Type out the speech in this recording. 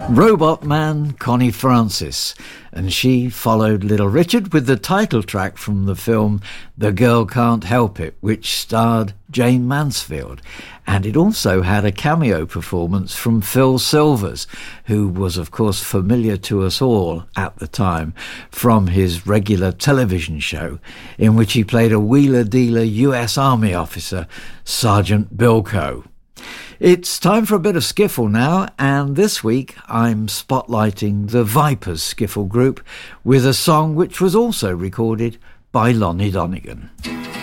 Robot Man Connie Francis, and she followed Little Richard with the title track from the film The Girl Can't Help It, which starred Jane Mansfield, and it also had a cameo performance from Phil Silvers, who was of course familiar to us all at the time from his regular television show in which he played a wheeler-dealer US Army officer, Sergeant Bilko. It's time for a bit of skiffle now, and this week I'm spotlighting the Vipers skiffle group with a song which was also recorded by Lonnie Donegan.